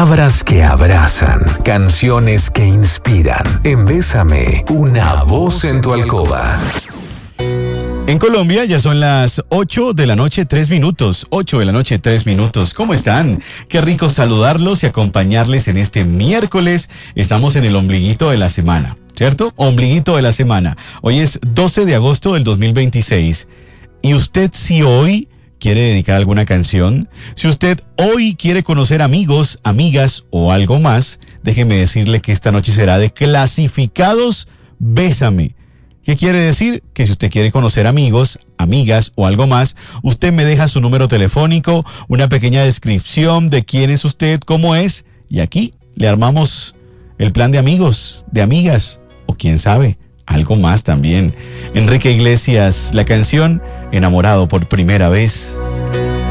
Palabras que abrazan, canciones que inspiran. En Bésame, una voz en tu alcoba. En Colombia ya son las 8 de la noche, 3 minutos. 8 de la noche, 3 minutos. ¿Cómo están? Qué rico saludarlos y acompañarles en este miércoles. Estamos en el ombliguito de la semana, ¿cierto? Ombliguito de la semana. Hoy es 12 de agosto del 2026. Y usted, si hoy quiere dedicar alguna canción, si usted hoy quiere conocer amigos, amigas o algo más, déjeme decirle que esta noche será de Clasificados Bésame. ¿Qué quiere decir? Que si usted quiere conocer amigos, amigas o algo más, usted me deja su número telefónico, una pequeña descripción de quién es usted, cómo es, y aquí le armamos el plan de amigos, de amigas, o quién sabe, algo más también. Enrique Iglesias, la canción Enamorado por primera vez.